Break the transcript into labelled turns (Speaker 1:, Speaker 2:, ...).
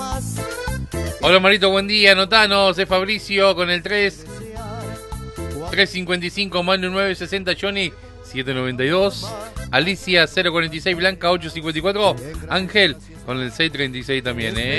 Speaker 1: Hola Marito, buen día, anotanos, es Fabricio con el 355, Manu 960, Johnny 792, Alicia 046, Blanca 854, Ángel con el 636 también,